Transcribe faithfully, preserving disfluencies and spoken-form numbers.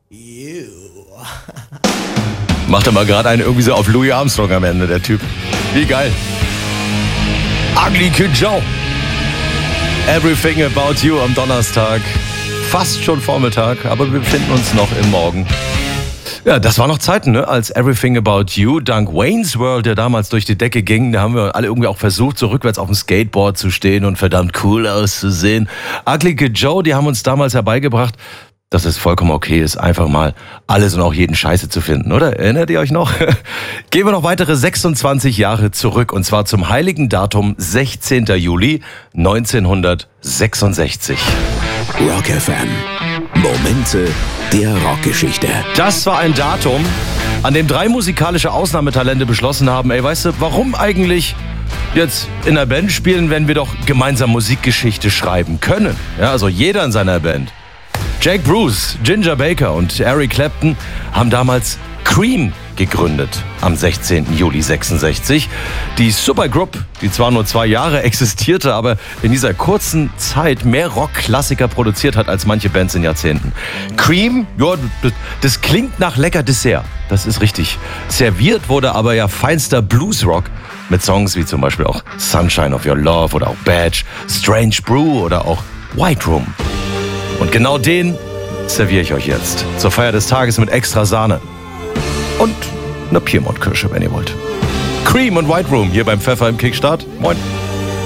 You. Macht er mal gerade einen irgendwie so auf Louis Armstrong am Ende, der Typ. Wie geil. Ugly Kid Joe. Everything About You am Donnerstag. Fast schon Vormittag, aber wir befinden uns noch im Morgen. Ja, das waren noch Zeiten, ne? Als Everything About You dank Wayne's World, der damals durch die Decke ging, da haben wir alle irgendwie auch versucht, so rückwärts auf dem Skateboard zu stehen und verdammt cool auszusehen. Ugly Kid Joe, die haben uns damals herbeigebracht, dass es vollkommen okay ist, einfach mal alles und auch jeden Scheiße zu finden, oder? Erinnert ihr euch noch? Gehen wir noch weitere sechsundzwanzig Jahre zurück, und zwar zum heiligen Datum sechzehnten Juli neunzehnhundertsechsundsechzig. Rock F M. Momente der Rockgeschichte. Das war ein Datum, an dem drei musikalische Ausnahmetalente beschlossen haben, ey, weißt du, warum eigentlich jetzt in der Band spielen, wenn wir doch gemeinsam Musikgeschichte schreiben können? Ja, also jeder in seiner Band. Jack Bruce, Ginger Baker und Eric Clapton haben damals Cream gegründet am sechzehnten Juli sechsundsechzig. Die Supergroup, die zwar nur zwei Jahre existierte, aber in dieser kurzen Zeit mehr Rockklassiker produziert hat als manche Bands in Jahrzehnten. Cream, ja, das klingt nach lecker Dessert, das ist richtig. Serviert wurde aber ja feinster Bluesrock mit Songs wie zum Beispiel auch Sunshine of Your Love oder auch Badge, Strange Brew oder auch White Room. Und genau den serviere ich euch jetzt zur Feier des Tages mit extra Sahne. Und eine Piemont-Kirsche, wenn ihr wollt. Cream und White Room hier beim Pfeffer im Kickstart. Moin.